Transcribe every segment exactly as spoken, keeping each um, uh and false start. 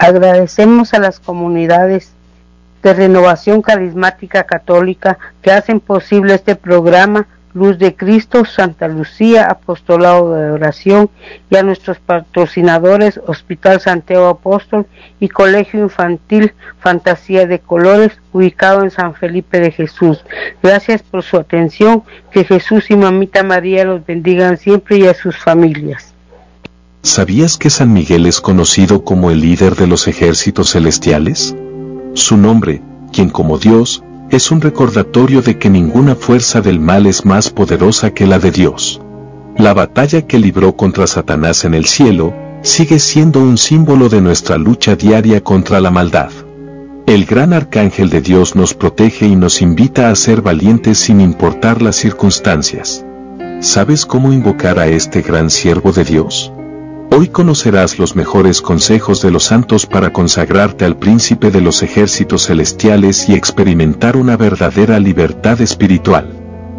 Agradecemos a las comunidades de Renovación Carismática Católica que hacen posible este programa, Luz de Cristo, Santa Lucía, Apostolado de Oración, y a nuestros patrocinadores, Hospital Santiago Apóstol y Colegio Infantil Fantasía de Colores, ubicado en San Felipe de Jesús. Gracias por su atención, que Jesús y Mamita María los bendigan siempre y a sus familias. ¿Sabías que San Miguel es conocido como el líder de los ejércitos celestiales? Su nombre, quien como Dios, es un recordatorio de que ninguna fuerza del mal es más poderosa que la de Dios. La batalla que libró contra Satanás en el cielo, sigue siendo un símbolo de nuestra lucha diaria contra la maldad. El gran arcángel de Dios nos protege y nos invita a ser valientes sin importar las circunstancias. ¿Sabes cómo invocar a este gran siervo de Dios? Hoy conocerás los mejores consejos de los santos para consagrarte al príncipe de los ejércitos celestiales y experimentar una verdadera libertad espiritual.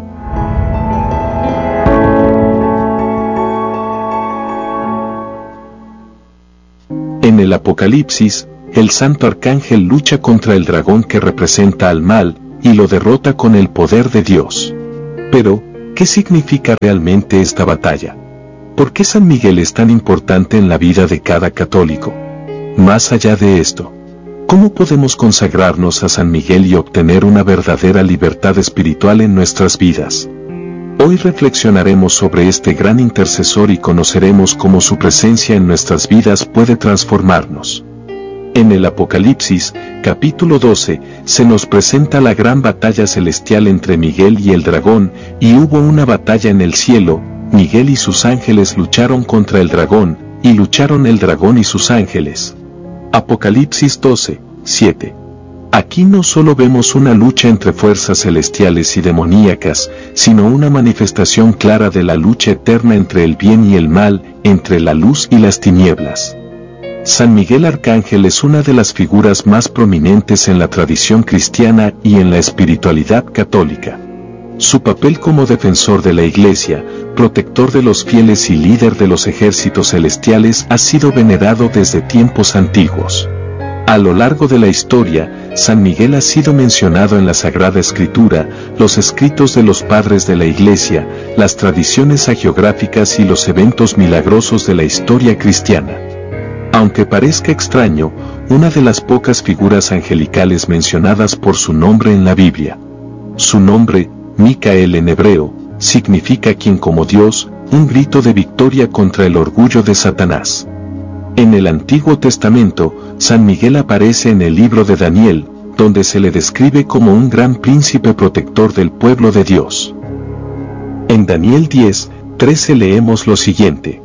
En el Apocalipsis, el santo arcángel lucha contra el dragón que representa al mal, y lo derrota con el poder de Dios. Pero, ¿qué significa realmente esta batalla? ¿Por qué San Miguel es tan importante en la vida de cada católico? Más allá de esto, ¿cómo podemos consagrarnos a San Miguel y obtener una verdadera libertad espiritual en nuestras vidas? Hoy reflexionaremos sobre este gran intercesor y conoceremos cómo su presencia en nuestras vidas puede transformarnos. En el Apocalipsis, capítulo doce, se nos presenta la gran batalla celestial entre Miguel y el dragón, y hubo una batalla en el cielo. Miguel y sus ángeles lucharon contra el dragón, y lucharon el dragón y sus ángeles. Apocalipsis doce, siete. Aquí no solo vemos una lucha entre fuerzas celestiales y demoníacas, sino una manifestación clara de la lucha eterna entre el bien y el mal, entre la luz y las tinieblas. San Miguel Arcángel es una de las figuras más prominentes en la tradición cristiana y en la espiritualidad católica. Su papel como defensor de la Iglesia, protector de los fieles y líder de los ejércitos celestiales ha sido venerado desde tiempos antiguos. A lo largo de la historia, San Miguel ha sido mencionado en la Sagrada Escritura, los escritos de los padres de la Iglesia, las tradiciones hagiográficas y los eventos milagrosos de la historia cristiana. Aunque parezca extraño, una de las pocas figuras angelicales mencionadas por su nombre en la Biblia. Su nombre, Micael en hebreo, significa quien como Dios, un grito de victoria contra el orgullo de Satanás. En el Antiguo Testamento, San Miguel aparece en el libro de Daniel, donde se le describe como un gran príncipe protector del pueblo de Dios. En Daniel diez, trece leemos lo siguiente.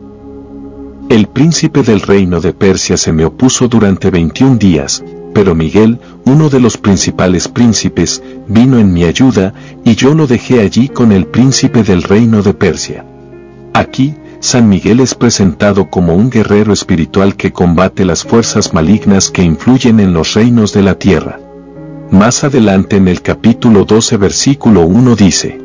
El príncipe del reino de Persia se me opuso durante veintiún días, pero Miguel, uno de los principales príncipes, vino en mi ayuda, y yo lo dejé allí con el príncipe del reino de Persia. Aquí, San Miguel es presentado como un guerrero espiritual que combate las fuerzas malignas que influyen en los reinos de la tierra. Más adelante en el capítulo doce versículo uno dice: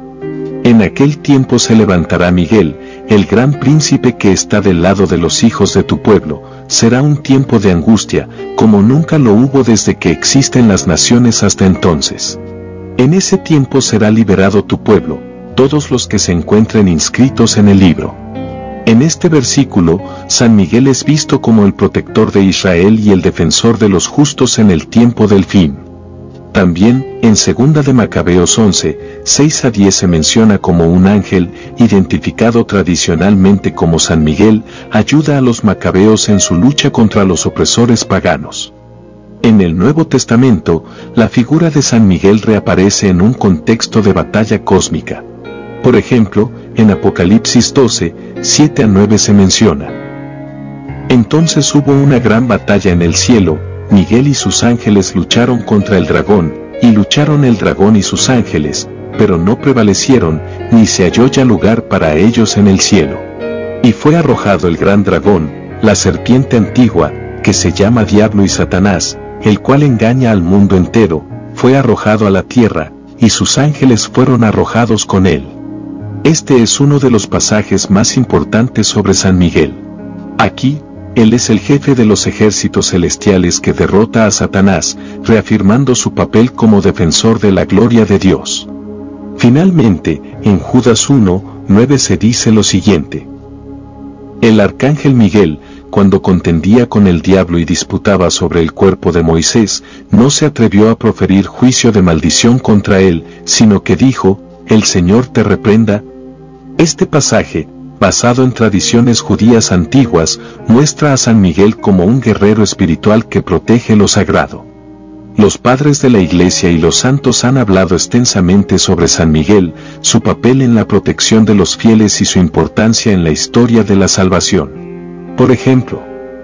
En aquel tiempo se levantará Miguel, el gran príncipe que está del lado de los hijos de tu pueblo. Será un tiempo de angustia, como nunca lo hubo desde que existen las naciones hasta entonces. En ese tiempo será liberado tu pueblo, todos los que se encuentren inscritos en el libro. En este versículo, San Miguel es visto como el protector de Israel y el defensor de los justos en el tiempo del fin. También, en Segunda de Macabeos once, seis a diez se menciona como un ángel, identificado tradicionalmente como San Miguel, ayuda a los macabeos en su lucha contra los opresores paganos. En el Nuevo Testamento, la figura de San Miguel reaparece en un contexto de batalla cósmica. Por ejemplo, en Apocalipsis doce, siete a nueve se menciona: Entonces hubo una gran batalla en el cielo, Miguel y sus ángeles lucharon contra el dragón, y lucharon el dragón y sus ángeles, pero no prevalecieron, ni se halló ya lugar para ellos en el cielo. Y fue arrojado el gran dragón, la serpiente antigua, que se llama Diablo y Satanás, el cual engaña al mundo entero, fue arrojado a la tierra, y sus ángeles fueron arrojados con él. Este es uno de los pasajes más importantes sobre San Miguel. Aquí, Él es el jefe de los ejércitos celestiales que derrota a Satanás, reafirmando su papel como defensor de la gloria de Dios. Finalmente, en Judas uno, nueve se dice lo siguiente: el arcángel Miguel, cuando contendía con el diablo y disputaba sobre el cuerpo de Moisés, no se atrevió a proferir juicio de maldición contra él, sino que dijo: el Señor te reprenda. Este pasaje, basado en tradiciones judías antiguas, muestra a San Miguel como un guerrero espiritual que protege lo sagrado. Los padres de la Iglesia y los santos han hablado extensamente sobre San Miguel, su papel en la protección de los fieles y su importancia en la historia de la salvación. Por ejemplo,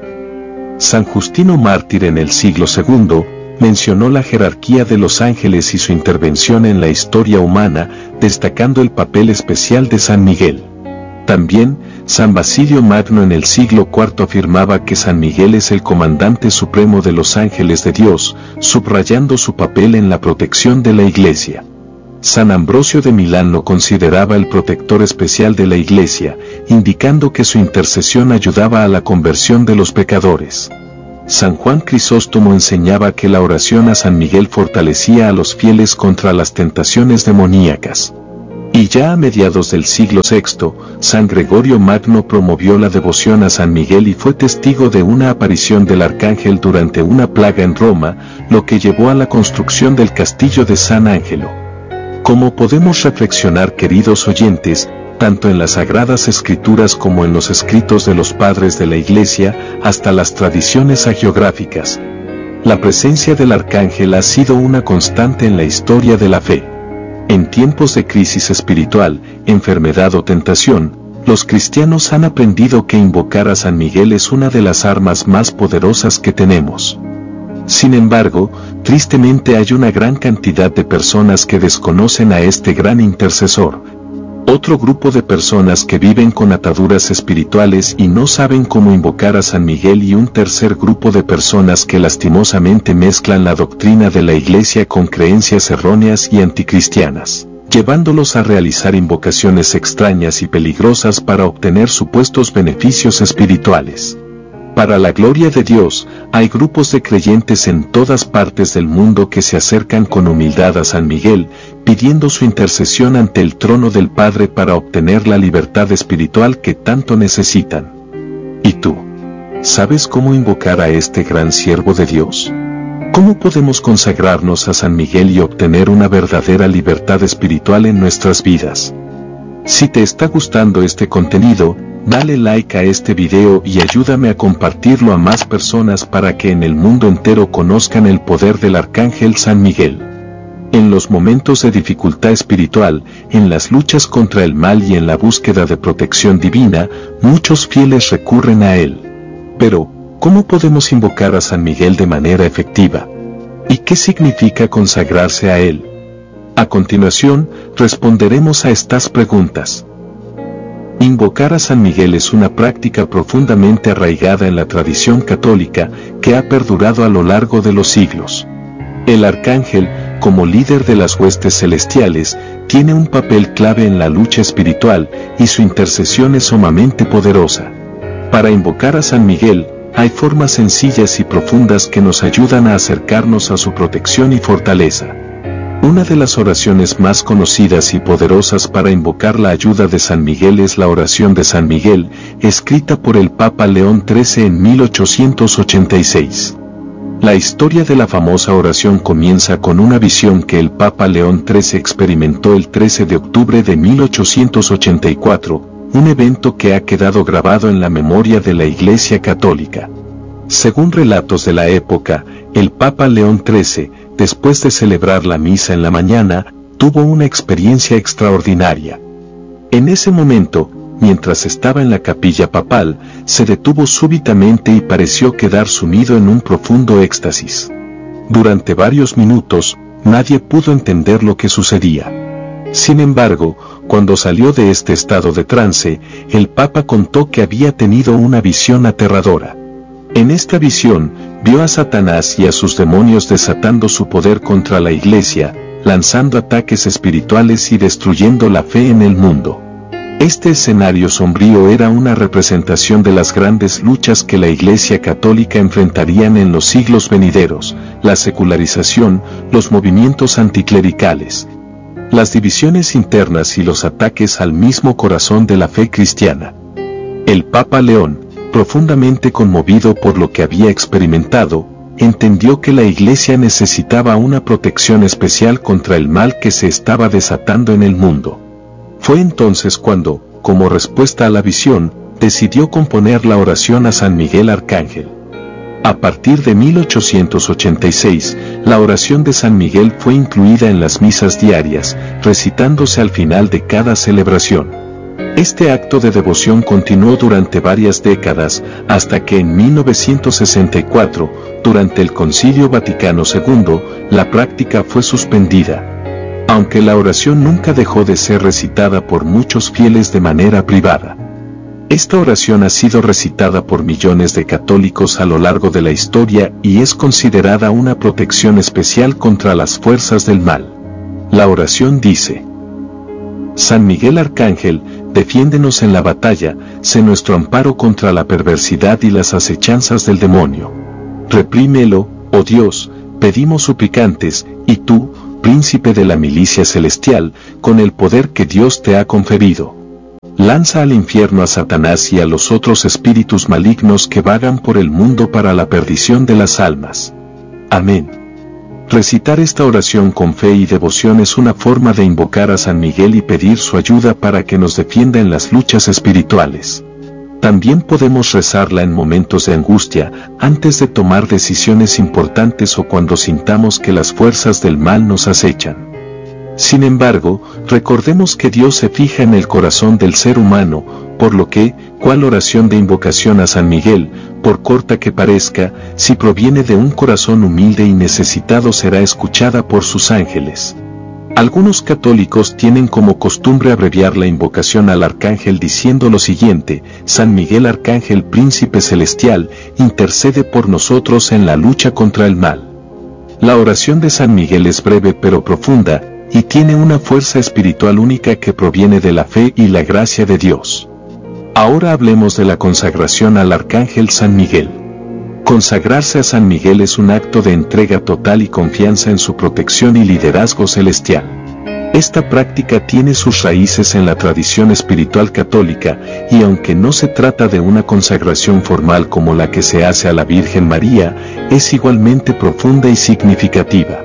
San Justino Mártir en el siglo segundo mencionó la jerarquía de los ángeles y su intervención en la historia humana, destacando el papel especial de San Miguel. También, San Basilio Magno en el siglo cuarto afirmaba que San Miguel es el comandante supremo de los ángeles de Dios, subrayando su papel en la protección de la Iglesia. San Ambrosio de Milán lo consideraba el protector especial de la Iglesia, indicando que su intercesión ayudaba a la conversión de los pecadores. San Juan Crisóstomo enseñaba que la oración a San Miguel fortalecía a los fieles contra las tentaciones demoníacas. Y ya a mediados del siglo sexto, San Gregorio Magno promovió la devoción a San Miguel y fue testigo de una aparición del arcángel durante una plaga en Roma, lo que llevó a la construcción del castillo de San Ángelo. Como podemos reflexionar, queridos oyentes, tanto en las Sagradas Escrituras como en los escritos de los padres de la Iglesia, hasta las tradiciones hagiográficas, la presencia del arcángel ha sido una constante en la historia de la fe. En tiempos de crisis espiritual, enfermedad o tentación, los cristianos han aprendido que invocar a San Miguel es una de las armas más poderosas que tenemos. Sin embargo, tristemente hay una gran cantidad de personas que desconocen a este gran intercesor. Otro grupo de personas que viven con ataduras espirituales y no saben cómo invocar a San Miguel, y un tercer grupo de personas que lastimosamente mezclan la doctrina de la Iglesia con creencias erróneas y anticristianas, llevándolos a realizar invocaciones extrañas y peligrosas para obtener supuestos beneficios espirituales. Para la gloria de Dios, hay grupos de creyentes en todas partes del mundo que se acercan con humildad a San Miguel, pidiendo su intercesión ante el trono del Padre para obtener la libertad espiritual que tanto necesitan. ¿Y tú? ¿Sabes cómo invocar a este gran siervo de Dios? ¿Cómo podemos consagrarnos a San Miguel y obtener una verdadera libertad espiritual en nuestras vidas? Si te está gustando este contenido, dale like a este video y ayúdame a compartirlo a más personas para que en el mundo entero conozcan el poder del Arcángel San Miguel. En los momentos de dificultad espiritual, en las luchas contra el mal y en la búsqueda de protección divina, muchos fieles recurren a él. Pero, ¿cómo podemos invocar a San Miguel de manera efectiva? ¿Y qué significa consagrarse a él? A continuación, responderemos a estas preguntas. Invocar a San Miguel es una práctica profundamente arraigada en la tradición católica que ha perdurado a lo largo de los siglos. El arcángel, como líder de las huestes celestiales, tiene un papel clave en la lucha espiritual y su intercesión es sumamente poderosa. Para invocar a San Miguel, hay formas sencillas y profundas que nos ayudan a acercarnos a su protección y fortaleza. Una de las oraciones más conocidas y poderosas para invocar la ayuda de San Miguel es la oración de San Miguel, escrita por el Papa León trece en mil ochocientos ochenta y seis. La historia de la famosa oración comienza con una visión que el Papa León trece experimentó el trece de octubre de mil ochocientos ochenta y cuatro, un evento que ha quedado grabado en la memoria de la Iglesia Católica. Según relatos de la época, el Papa León trece, después de celebrar la misa en la mañana, tuvo una experiencia extraordinaria. En ese momento, mientras estaba en la capilla papal, se detuvo súbitamente y pareció quedar sumido en un profundo éxtasis. Durante varios minutos, nadie pudo entender lo que sucedía. Sin embargo, cuando salió de este estado de trance, el Papa contó que había tenido una visión aterradora. En esta visión, vio a Satanás y a sus demonios desatando su poder contra la Iglesia, lanzando ataques espirituales y destruyendo la fe en el mundo. Este escenario sombrío era una representación de las grandes luchas que la Iglesia Católica enfrentarían en los siglos venideros: la secularización, los movimientos anticlericales, las divisiones internas y los ataques al mismo corazón de la fe cristiana. El Papa León, profundamente conmovido por lo que había experimentado, entendió que la Iglesia necesitaba una protección especial contra el mal que se estaba desatando en el mundo. Fue entonces cuando, como respuesta a la visión, decidió componer la oración a San Miguel Arcángel. A partir de mil ochocientos ochenta y seis, la oración de San Miguel fue incluida en las misas diarias, recitándose al final de cada celebración. Este acto de devoción continuó durante varias décadas, hasta que en mil novecientos sesenta y cuatro, durante el Concilio Vaticano segundo, la práctica fue suspendida. Aunque la oración nunca dejó de ser recitada por muchos fieles de manera privada. Esta oración ha sido recitada por millones de católicos a lo largo de la historia y es considerada una protección especial contra las fuerzas del mal. La oración dice: San Miguel Arcángel, defiéndenos en la batalla, sé nuestro amparo contra la perversidad y las acechanzas del demonio. Reprímelo, oh Dios, pedimos suplicantes, y tú, príncipe de la milicia celestial, con el poder que Dios te ha conferido, lanza al infierno a Satanás y a los otros espíritus malignos que vagan por el mundo para la perdición de las almas. Amén. Recitar esta oración con fe y devoción es una forma de invocar a San Miguel y pedir su ayuda para que nos defienda en las luchas espirituales. También podemos rezarla en momentos de angustia, antes de tomar decisiones importantes o cuando sintamos que las fuerzas del mal nos acechan. Sin embargo, recordemos que Dios se fija en el corazón del ser humano, por lo que, cual oración de invocación a San Miguel, por corta que parezca, si proviene de un corazón humilde y necesitado, será escuchada por sus ángeles. Algunos católicos tienen como costumbre abreviar la invocación al Arcángel diciendo lo siguiente: San Miguel Arcángel Príncipe Celestial, intercede por nosotros en la lucha contra el mal. La oración de San Miguel es breve pero profunda, y tiene una fuerza espiritual única que proviene de la fe y la gracia de Dios. Ahora hablemos de la consagración al Arcángel San Miguel. Consagrarse a San Miguel es un acto de entrega total y confianza en su protección y liderazgo celestial. Esta práctica tiene sus raíces en la tradición espiritual católica, y aunque no se trata de una consagración formal como la que se hace a la Virgen María, es igualmente profunda y significativa.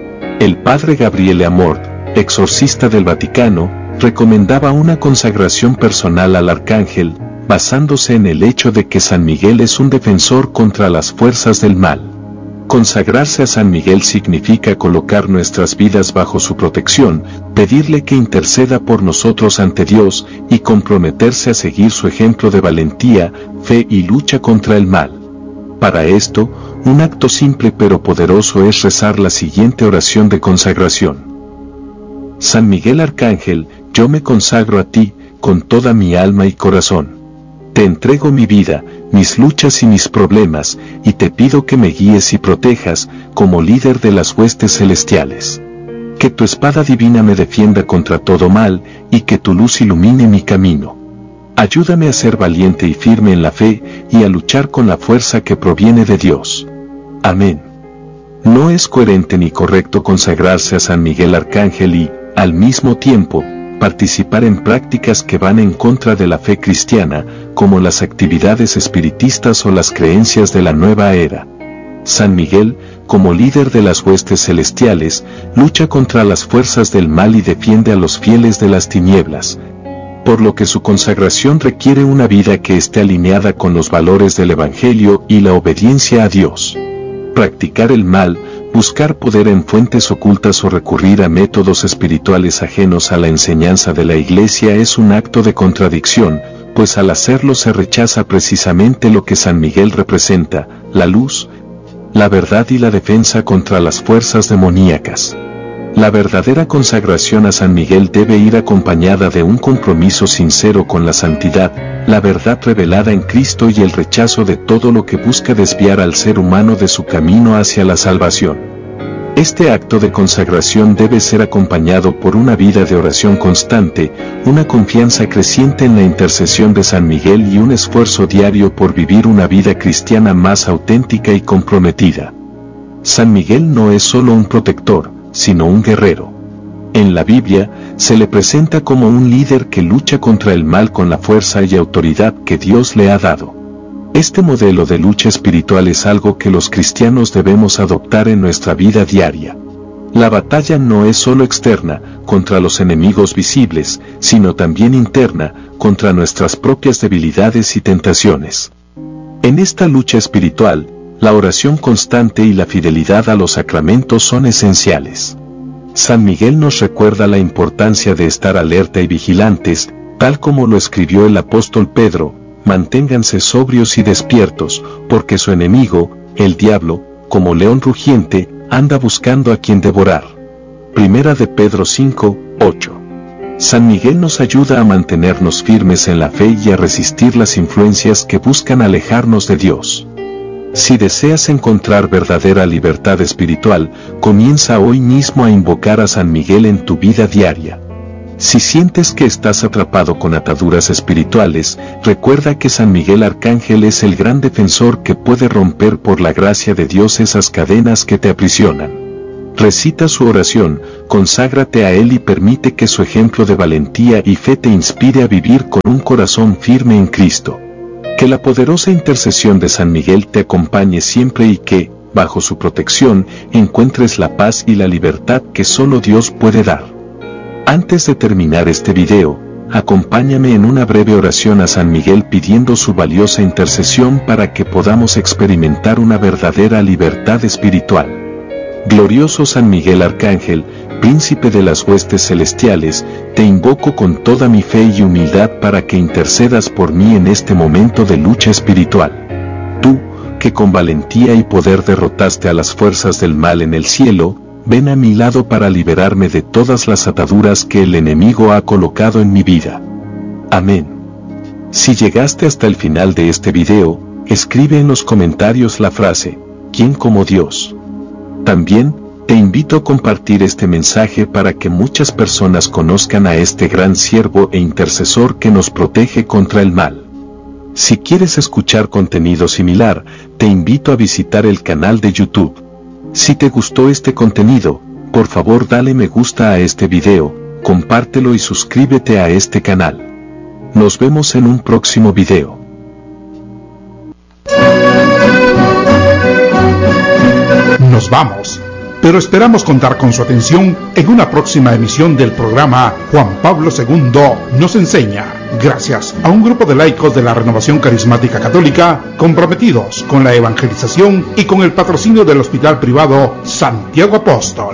El padre Gabriele Amort, exorcista del Vaticano, recomendaba una consagración personal al Arcángel, basándose en el hecho de que San Miguel es un defensor contra las fuerzas del mal. Consagrarse a San Miguel significa colocar nuestras vidas bajo su protección, pedirle que interceda por nosotros ante Dios y comprometerse a seguir su ejemplo de valentía, fe y lucha contra el mal. Para esto, un acto simple pero poderoso es rezar la siguiente oración de consagración. San Miguel Arcángel, yo me consagro a ti, con toda mi alma y corazón. Te entrego mi vida, mis luchas y mis problemas, y te pido que me guíes y protejas, como líder de las huestes celestiales. Que tu espada divina me defienda contra todo mal, y que tu luz ilumine mi camino. Ayúdame a ser valiente y firme en la fe, y a luchar con la fuerza que proviene de Dios. Amén. No es coherente ni correcto consagrarse a San Miguel Arcángel y, al mismo tiempo, participar en prácticas que van en contra de la fe cristiana, como las actividades espiritistas o las creencias de la nueva era. San Miguel, como líder de las huestes celestiales, lucha contra las fuerzas del mal y defiende a los fieles de las tinieblas, por lo que su consagración requiere una vida que esté alineada con los valores del Evangelio y la obediencia a Dios. Practicar el mal, buscar poder en fuentes ocultas o recurrir a métodos espirituales ajenos a la enseñanza de la Iglesia es un acto de contradicción, pues al hacerlo se rechaza precisamente lo que San Miguel representa: la luz, la verdad y la defensa contra las fuerzas demoníacas. La verdadera consagración a San Miguel debe ir acompañada de un compromiso sincero con la santidad, la verdad revelada en Cristo y el rechazo de todo lo que busca desviar al ser humano de su camino hacia la salvación. Este acto de consagración debe ser acompañado por una vida de oración constante, una confianza creciente en la intercesión de San Miguel y un esfuerzo diario por vivir una vida cristiana más auténtica y comprometida. San Miguel no es solo un protector, sino un guerrero. En la Biblia, se le presenta como un líder que lucha contra el mal con la fuerza y autoridad que Dios le ha dado. Este modelo de lucha espiritual es algo que los cristianos debemos adoptar en nuestra vida diaria. La batalla no es solo externa, contra los enemigos visibles, sino también interna, contra nuestras propias debilidades y tentaciones. En esta lucha espiritual, la oración constante y la fidelidad a los sacramentos son esenciales. San Miguel nos recuerda la importancia de estar alerta y vigilantes, tal como lo escribió el apóstol Pedro: manténganse sobrios y despiertos, porque su enemigo, el diablo, como león rugiente, anda buscando a quien devorar. Primera de Pedro cinco, ocho. San Miguel nos ayuda a mantenernos firmes en la fe y a resistir las influencias que buscan alejarnos de Dios. Si deseas encontrar verdadera libertad espiritual, comienza hoy mismo a invocar a San Miguel en tu vida diaria. Si sientes que estás atrapado con ataduras espirituales, recuerda que San Miguel Arcángel es el gran defensor que puede romper por la gracia de Dios esas cadenas que te aprisionan. Recita su oración, conságrate a Él y permite que su ejemplo de valentía y fe te inspire a vivir con un corazón firme en Cristo. Que la poderosa intercesión de San Miguel te acompañe siempre y que, bajo su protección, encuentres la paz y la libertad que solo Dios puede dar. Antes de terminar este video, acompáñame en una breve oración a San Miguel pidiendo su valiosa intercesión para que podamos experimentar una verdadera libertad espiritual. Glorioso San Miguel Arcángel, príncipe de las huestes celestiales, te invoco con toda mi fe y humildad para que intercedas por mí en este momento de lucha espiritual. Tú, que con valentía y poder derrotaste a las fuerzas del mal en el cielo, ven a mi lado para liberarme de todas las ataduras que el enemigo ha colocado en mi vida. Amén. Si llegaste hasta el final de este video, escribe en los comentarios la frase, ¿quién como Dios? También, te invito a compartir este mensaje para que muchas personas conozcan a este gran siervo e intercesor que nos protege contra el mal. Si quieres escuchar contenido similar, te invito a visitar el canal de YouTube. Si te gustó este contenido, por favor dale me gusta a este video, compártelo y suscríbete a este canal. Nos vemos en un próximo video. Nos vamos, pero esperamos contar con su atención en una próxima emisión del programa Juan Pablo segundo nos enseña, gracias a un grupo de laicos de la Renovación Carismática Católica comprometidos con la evangelización y con el patrocinio del Hospital Privado Santiago Apóstol.